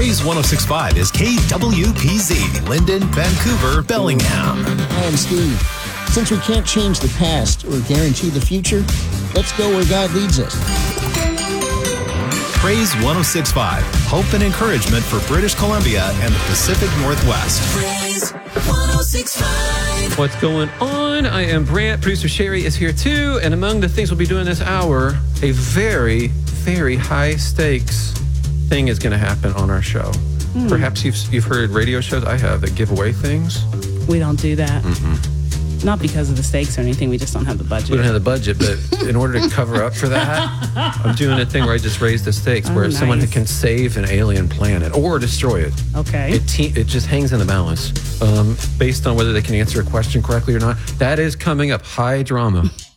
Praise 106.5 is KWPZ, Linden, Vancouver, Bellingham. Hi, I'm Steve. Since we can't change the past or guarantee the future, let's go where God leads us. Praise 106.5, hope and encouragement for British Columbia and the Pacific Northwest. Praise 106.5. What's going on? I am Brant. Producer Sherry is here too. And among the things we'll be doing this hour, a very, very high stakes thing is going to happen on our show. Perhaps you've heard radio shows, I have, that give away things. We don't do that. Not because of the stakes or anything. We just don't have the budget. We don't have the budget, but in order to cover up for that, I'm doing a thing where I just raise the stakes, where someone can save an alien planet or destroy it. Okay. It just hangs in the balance based on whether they can answer a question correctly or not. That is coming up. High drama.